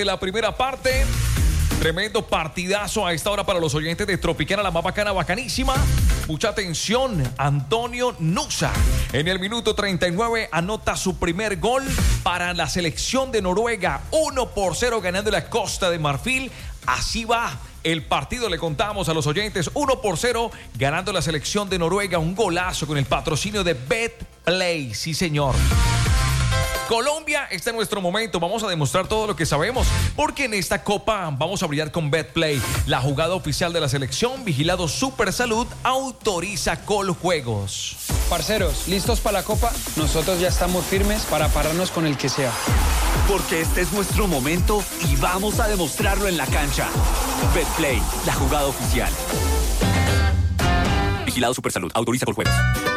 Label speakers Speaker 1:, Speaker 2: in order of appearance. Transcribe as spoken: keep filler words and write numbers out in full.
Speaker 1: de la primera parte. Tremendo partidazo a esta hora para los oyentes de Tropicana, la más bacana, bacanísima. Mucha atención, Antonio Nusa. En el minuto treinta y nueve anota su primer gol para la selección de Noruega. uno por cero ganando la Costa de Marfil. Así va el partido, le contamos a los oyentes. uno por cero ganando la selección de Noruega. Un golazo con el patrocinio de BetPlay. Sí, señor. Colombia, este es nuestro momento. Vamos a demostrar todo lo que sabemos, porque en esta copa vamos a brillar con BetPlay, la jugada oficial de la selección. Vigilado Super Salud, autoriza Coljuegos.
Speaker 2: Parceros, ¿listos para la copa? Nosotros ya estamos firmes para pararnos con el que sea.
Speaker 3: Porque este es nuestro momento y vamos a demostrarlo en la cancha. BetPlay, la jugada oficial. Vigilado Super Salud, autoriza Coljuegos.